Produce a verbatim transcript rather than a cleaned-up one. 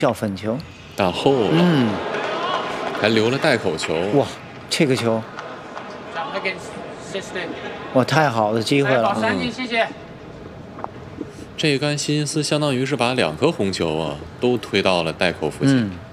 叫粉球， 打后了， 嗯， 还留了带口球。 哇，这个球，哇，太好的机会了。 嗯， 谢谢。 这杆希金斯相当于是把两颗红球啊都推到了袋口附近。 嗯。